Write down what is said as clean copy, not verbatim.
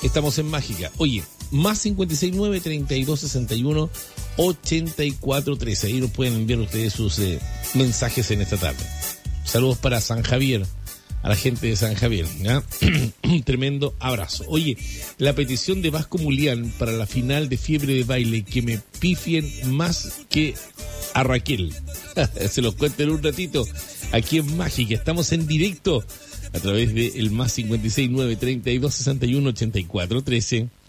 Estamos en Mágica. Oye, más 569-3261-8413. Ahí nos pueden enviar ustedes sus mensajes en esta tarde. Saludos para San Javier, a la gente de San Javier, ¿ya? Un tremendo abrazo. Oye, la petición de Vasco Mulián para la final de Fiebre de Baile, que me pifien más que a Raquel. Se los cuento en un ratito, aquí en Mágica. Estamos en directo a través de el más 569-3261-8413.